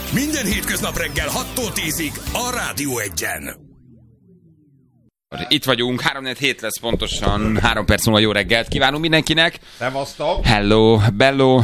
Minden hétköznap reggel 6-tól 10-ig a Rádió 1-en. Itt vagyunk, 3-4 lesz pontosan, 3 perc múlva jó reggelt kívánunk mindenkinek. Szevasztok! Hello, bello.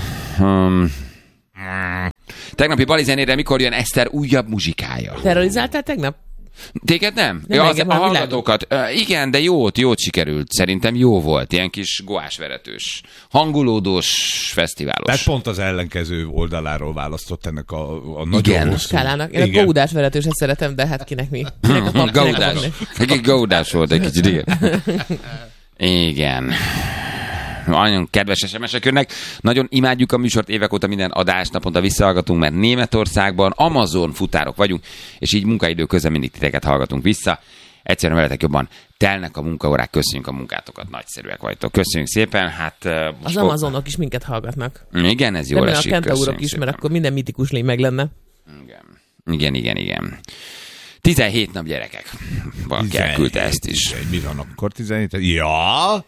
Tegnapi Bali zenére mikor jön Eszter újabb muzsikája? Terrorizáltál tegnap? Téged nem? Nem Ja, engem, a a hallgatókat. Igen, de jót sikerült. Szerintem jó volt. Ilyen kis goásveretős, hangulódós, fesztiválos. Tehát pont az ellenkező oldaláról választott ennek a nagyon Igen. hosszú... Skálának. Én a góudás veretőset szeretem, de hát kinek mi? Kinek a pap, kinek a Gaudás. papné? Gaudás volt egy kicsit, igen. Igen. Nagyon kedves SMS-ek jönnek. Nagyon imádjuk a műsort, évek óta minden adást naponta visszahallgatunk, mert Németországban Amazon futárok vagyunk, és így munkaidő közben mindig titeket hallgatunk vissza. Egyszerűen veletek jobban telnek a munkaórák, köszönjük a munkátokat, nagyszerűek vagytok. Köszönjük szépen. Hát, az Amazonok is minket hallgatnak. Igen, ez jól esik. Nem a kentaurok is, mert akkor minden mitikus lény meg lenne. Igen. 17 nap gyerekek. Valaki elküldte ezt is. Mi van akkor 17? Ja.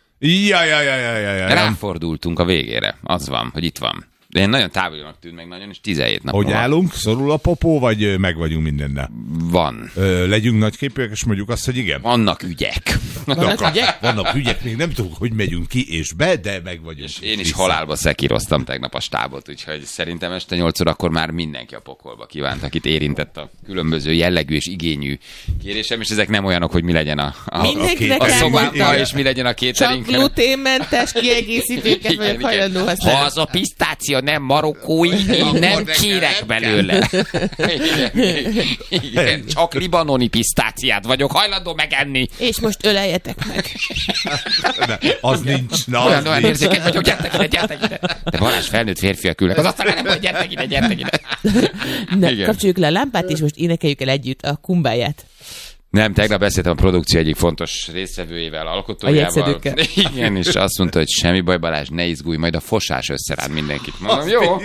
Ráfordultunk a végére. Az van, hogy itt van. De én nagyon távolinak tűnt meg nagyon, és 17 nap. Hogy állunk? Szorul a popó, vagy meg vagyunk mindennel? Van. Legyünk nagyképűek, és mondjuk azt, hogy igen? Vannak ügyek. Vannak ügyek, még nem tudjuk, hogy megyünk ki és be, de meg vagyunk. És én is halálba szekíroztam tegnap a stábot, úgyhogy szerintem este 8 órakor már mindenki a pokolba kívánt, akit érintett a különböző jellegű és igényű kérésem, és ezek nem olyanok, hogy mi legyen a szobában, és mi legyen a catering. Csak gluténmentes kiegészítőket vagyok hajlandó használni. Ha az a pisztácia nem marokkói, én nem kérek belőle. Igen, csak libanoni pisztáciát vagyok hajlandó megenni. És most öleljetek meg. Az nincs. Olyan érzékeny vagyok, gyertek ide. De Balázs, felnőtt férfiak ülnek. Az aztán nem, hogy gyertek ide. Kapcsoljuk le a lámpát, és most énekeljük el együtt a kumbáját. Nem, tegnap beszéltem a produkció egyik fontos résztvevőjével, alkotójával. Igen, és azt mondta, hogy semmi baj, Balázs, ne izgulj, majd a fosás összerád mindenkit. Mondom, jó,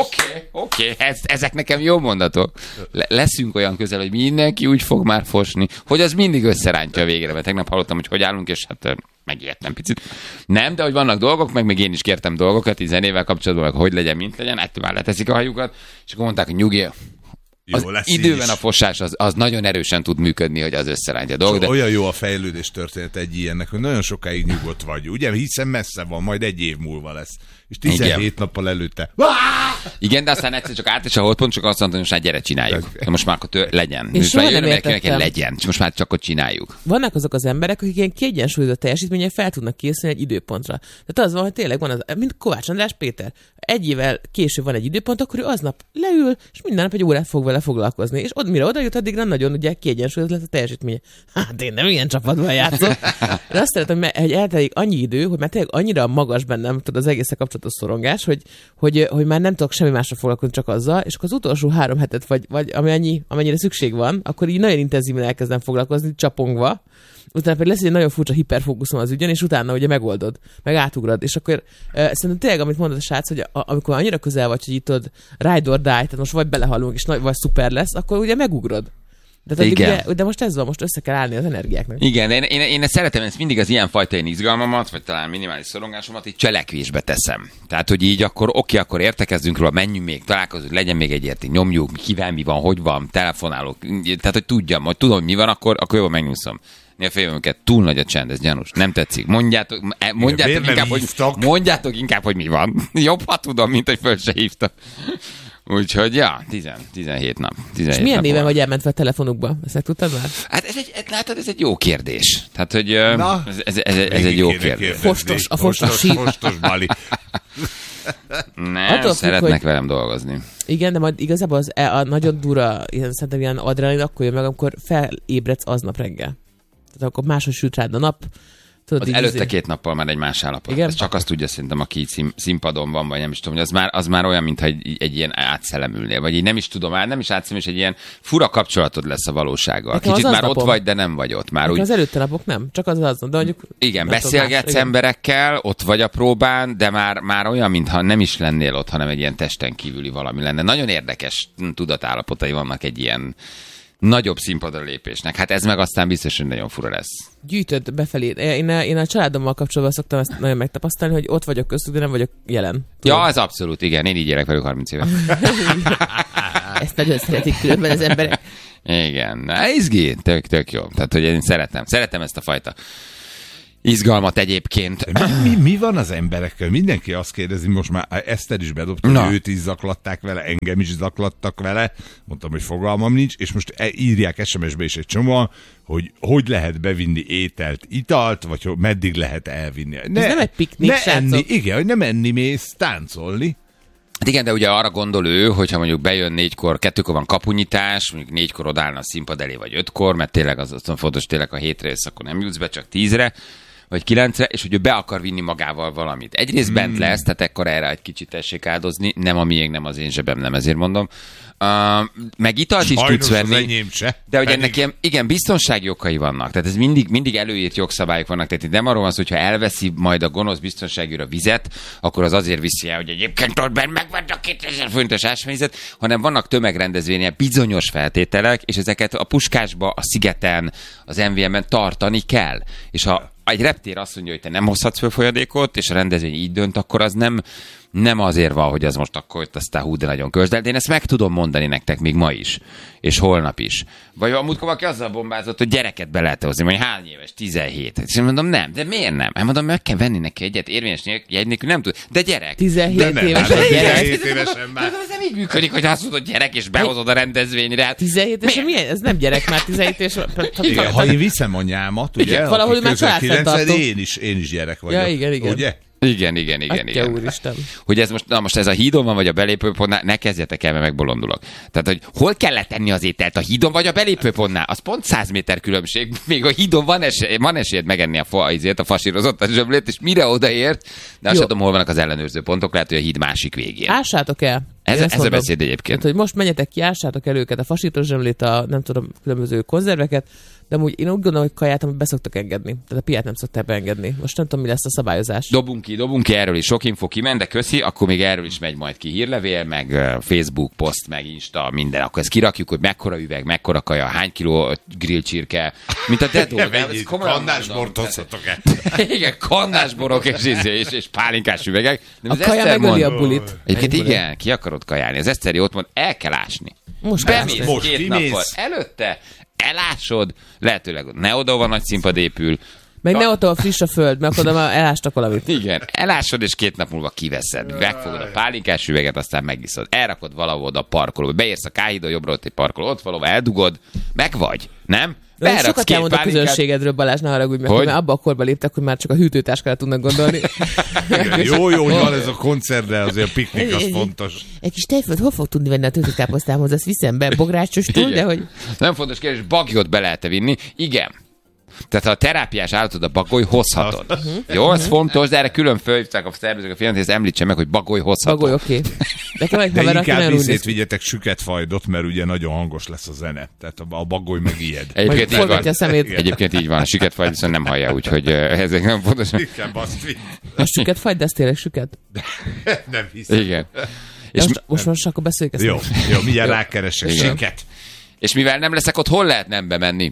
oké, ezek nekem jó mondatok. Leszünk olyan közel, hogy mindenki úgy fog már fosni, hogy az mindig összerántja a végre, mert tegnap hallottam, hogy állunk, és hát megijedtem picit. Nem, de hogy vannak dolgok, meg még én is kértem dolgokat, így zenével kapcsolatban, meg hogy legyen, mint legyen, ettől már leteszik a hajukat, és akkor mondták, hogy nyugi. Az időben a fosás az nagyon erősen tud működni, hogy az összerántja a dolgot. De... Olyan jó a fejlődés történet egy ilyennek, hogy nagyon sokáig nyugodt vagy, ugye? Hiszen messze van, majd egy év múlva lesz. És 17 nappal előtte. Igen, de aztán egyszer csak át és a holdpont, csak azt mondta, hogy most már gyere, csináljuk. De most már akkor legyen. És most már jön, legyen. És most már csak ott csináljuk. Vannak azok az emberek, akik ilyen kiegyensúlyozott teljesítménnyel fel tudnak készülni egy időpontra. Tehát az van, hogy tényleg van az, mint Kovács András Péter. Egy évvel később van egy időpont, akkor ő aznap leül, és minden nap egy órát fog vele foglalkozni. És mire oda jut, addigra nagyon ugye kiegyensúlyozott lesz a teljesítménye. Hát én nem ilyen csapatban játszom. De azt szeretem, hogy eltelik annyi idő, hogy már tényleg annyira magas bennem tud az egész kapcsolatos szorongás, hogy már nem tudok semmi másra foglalkozni, csak azzal, és akkor az utolsó 3 hetet, vagy amennyire szükség van, akkor így nagyon intenzíven elkezdem foglalkozni, csapongva, utána pedig lesz egy nagyon furcsa hiperfókuszom az ügyön, és utána ugye megoldod, meg átugrad, és akkor szerintem tényleg, amit mondod a srác, hogy amikor annyira közel vagy, hogy itt tudod ride or die, tehát most vagy belehalunk, és vagy szuper lesz, akkor ugye megugrod. De most ez van, most össze kell állni az energiáknak. Igen, én szeretem ezt mindig az ilyenfajta izgalmamat, vagy talán minimális szorongásomat, így cselekvésbe teszem. Tehát, hogy így akkor akkor értekezzünk róla, menjünk még, találkozunk, legyen még egy érték, nyomjuk, kivel mi van, hogy van, telefonálok. Tehát, hogy tudjam, hogy tudom, mi van, akkor jobban megnyúszom. A félvőnket túl nagy a csend, ez gyanús. Nem tetszik. Mondjátok inkább, hogy mi van. Jobb, ha tudom, mint hogy föl se hívtak. Úgyhogy, ja, 17 nap. 17 és milyen néven vagy elmentve a telefonukba? Ezt tudtad már? Hát ez egy jó kérdés. Tehát, hogy ez egy jó kérdés. A fostos Bali. Nem, szeretnek velem dolgozni. Igen, de majd igazából a nagyon durva, szerintem ilyen adrenalin akkor jön meg, amikor felébredsz aznap reggel. Tehát akkor máshogy süt rád a nap. Tudod, az előtte 2 nappal már egy más állapot. Ez csak azt tudja szerintem, aki színpadon van, vagy nem is tudom, hogy az már olyan, mintha egy ilyen átszellemülnél, vagy így nem is tudom, nem is átszem, és egy ilyen fura kapcsolatod lesz a valósággal. Nekem kicsit az már napom. Ott vagy, de nem vagy ott. Már úgy... Az előtte napok nem, csak az, de mondjuk... Igen, beszélgetsz emberekkel, ott vagy a próbán, de már olyan, mintha nem is lennél ott, hanem egy ilyen testen kívüli valami lenne. Nagyon érdekes tudatállapotai vannak egy ilyen nagyobb színpadra lépésnek. Hát ez meg aztán biztos, hogy nagyon fura lesz. Gyűjtöd befelé. Én a családommal kapcsolatban szoktam ezt nagyon megtapasztalni, hogy ott vagyok köztük, de nem vagyok jelen. Tudom. Ja, ez abszolút, igen. Én így élek velük 30 éve. nagyon szeretik különben az emberek. Igen, na, izgi, tök jó. Tehát, hogy én szeretem ezt a fajta izgalmat egyébként. Mi van az emberekkel? Mindenki azt kérdezi, most már Eszter is bedobta, hogy őt is zaklatták vele, engem is zaklattak vele, mondtam, hogy fogalmam nincs, és most írják SMS-be is egy csomóan, hogy lehet bevinni ételt, italt, vagy meddig lehet elvinni. Ez nem egy piknik, enni, igen, hogy nem enni mész, táncolni. Igen, de ugye arra gondol ő, hogyha mondjuk bejön 4-kor, 2-kor van kapunyítás, mondjuk 4-kor odállna a színpad elé, vagy 5-kor, mert tényleg az fontos, tényleg a 7-re jössz, akkor nem jutsz be, csak 10-re, vagy 9-re, és hogy ő be akar vinni magával valamit. Egyrészt bent lesz, tehát ekkor erre egy kicsit tessék áldozni, nem a miénk, nem az én zsebem, nem ezért mondom. Meg italt is tudsz venni, de hogy ennek ilyen, igen, biztonsági okai vannak. Tehát ez mindig előírt jogszabályok vannak. Tehát itt nem arról van szó, hogyha elveszi majd a gonosz biztonságűr a vizet, akkor az azért viszi el, hogy egyébként ott benn megvedd a 2000 forintos ásványvizet, hanem vannak tömegrendezvények, bizonyos feltételek, és ezeket a Puskásba, a Szigeten, az MVM-ben tartani kell. És ha egy reptér azt mondja, hogy te nem hozhatsz föl folyadékot, és a rendezvény így dönt, akkor az nem azért van, hogy az most akkor itt aztán de nagyon kösd, de én ezt meg tudom mondani nektek még ma is, és holnap is. Vagy amúgy valaki azzal bombázott, hogy gyereket be lehet hozni, mondja, hány éves? 17. És én mondom, nem, de miért nem? Hát mondom, meg kell venni neki egyet, érvényes jegy nélkül nem tud. De gyerek. 17 évesen gyerek. 17 évesen már. Ez nem így működik, hogy azt mondod gyerek, és behozod a rendezvényre. 17 évesen milyen? Ez nem gyerek már 17 éves. Igen, ha én viszem anyámat, ugye? Valahogy már családfenntartó. Én is gyerek vagyok. Ja, igen. Ugye? Igen. Atya úristen. Hogy ez most ez a hídon van, vagy a belépőpontnál, ne kezdjetek el, mert megbolondulok. Tehát, hogy hol kell letenni az ételt, a hídon vagy a belépőpontnál? Az pont 100 méter különbség. Még a hídon van esélyed megenni a fasírozott zsömlét, és mire odaért, de azt sem tudom, hol vannak az ellenőrző pontok, lehet, hogy a híd másik végén. Ássátok el. Ez a beszéd egyébként. Tehát, hogy most menjetek ki, ássátok el őket, a fasíros zsömlét, a nem tudom, különböző konzerveket, de amúgy én úgy gondolom, hogy kaját, amit beszoktak engedni. Tehát a piát nem szokták beengedni. Most nem tudom, mi lesz a szabályozás. Dobunk ki, erről is sok info kiment, de köszi, akkor még erről is megy majd ki hírlevél, meg Facebook poszt, meg Insta, minden. Akkor ezt kirakjuk, hogy mekkora üveg, mekkora kaja, hány kiló grillcsirke, mint a Dedó. Kannásbort hozhatok el. Igen, kannásborok és pálinkás üvegek. A kaja megöli a bulit. Egyébként igen, ki akarod kajálni. Az Eszteri ott mond, el kell ásni. Most bemész 2 nappal előtte, elásod, lehetőleg ne oda van nagy színpad épül. Meg ne ott a friss a föld, mert oda már elástak valamit. Igen, elásod, és 2 nap múlva kiveszed. Megfogod a pálinkás üveget, aztán megiszod. Elrakod valahol oda a parkolóba. Beérsz a K-hídon, jobbra ott egy parkoló, ott valahol eldugod, meg vagy, nem? Sokat elmond a közönségedről, Balázs, ne haragudj meg, mert abba a korba léptek, hogy már csak a hűtőtáskára tudnak gondolni. Jó, hogy van ez a koncert, de azért a piknik az fontos. Egy kis tejfölt hol fog tudni venni a töltőkáposztámhoz? Ezt viszem be Bográcsostól, de hogy... Nem fontos kérdés, bagyot be lehet vinni. Igen. Tehát ha a terápiás állatod a bagoly, hozhatod. Jó, ez fontos, de erre külön fölhívták a szervezők a filmet, hogy ezt említse meg, hogy bagoly hozhatod. Bagoly, oké. De inkább viszét vigyetek süketfajdot, mert ugye nagyon hangos lesz a zene. Tehát a bagoly meg ijed. Egyébként így van. A süketfajd viszont nem hallja, úgyhogy ezek nem fontos. Inkább azt vitt. A süketfajd, de ez tényleg süket? Nem hiszem. Igen. És most akkor beszéljük ezt. Jó, mindjárt rákeresek. Süket. És mivel nem leszek ott, hol lehet nem bemenni?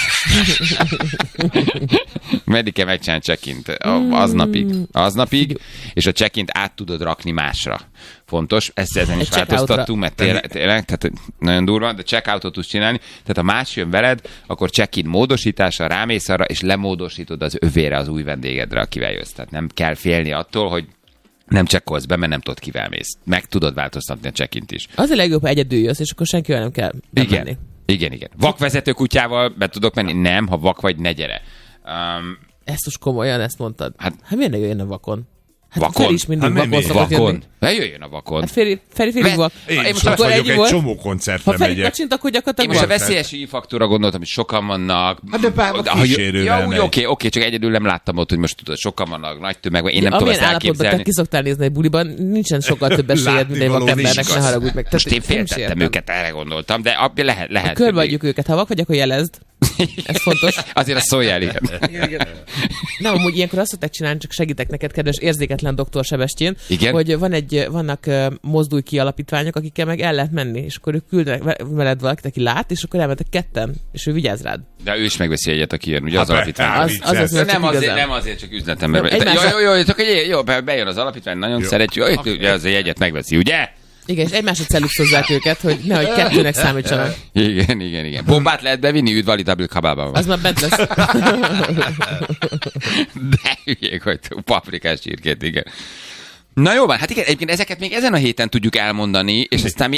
Meddig kell megcsinálni check-int? Aznapig, és a check-int át tudod rakni másra. Fontos, ezen is változtattunk, mert tényleg, tehát nagyon durva, de check-outot tudsz csinálni. Tehát ha más jön veled, akkor check-in módosításra, rámész arra, és lemódosítod az övére az új vendégedre, akivel jössz. Tehát nem kell félni attól, hogy nem csekkolsz be, mert nem tudod, kivel mész. Meg tudod változtatni a check-int is. Az a legjobb, ha egyedül jössz, és akkor senkivel nem kell menni. Igen. Vakvezető kutyával be tudok menni? Nem, ha vak vagy, ne gyere. Ezt most komolyan, ezt mondtad? Hát miért ne jöjjön a vakon? Hát vakon? Feri is mindig vakon szokott jönni. Jöjjön a vakon. Hát Feri vak. Én most ott vagyok, egy csomó koncertre megyek. Ha Feri kacsint, akkor gyakorlatilag én most a veszélyes I-faktorra gondoltam, hogy sokan vannak. Hát de bár kísérővel megy. Oké, csak egyedül nem láttam ott, hogy most tudod, sokan vannak, nagy tömeg, én nem tudom ezt elképzelni. Te ki szoktál nézni egy buliban, nincsen sokkal több esélyed, mint egy vakembernek, ne haragudj meg. Most én féltettem őket, erre gondoltam, de lehet. Körbeadjuk őket, ha vak vagy, akkor jelezd. Ez fontos. Azért a szóljál, igen. Nem, amúgy ilyenkor azt szokták csinálni, csak segítek neked, kedves érzéketlen doktor Sebestyén, hogy vannak mozdulj ki alapítványok, akikkel meg el lehet menni, és akkor ők küldenek veled valakit, aki lát, és akkor elmentek ketten, és ő vigyáz rád. De ő is megveszi egyet, aki jön, ugye az alapítvány. Nem azért, csak üzletember. Jó, csak bejön az alapítvány, nagyon szeretjük, ugye az jegyet megveszi, ugye? Igen, és egymásra celluxozzák őket, hogy nehogy kettőnek számítsanak. Igen. Bombát lehet bevinni, üdv Alitabil kabában. Az már bent lesz. De hülyék, hogy paprikás csirkét, igen. Na jó van, hát igen, egyébként ezeket még ezen a héten tudjuk elmondani, és aztán mi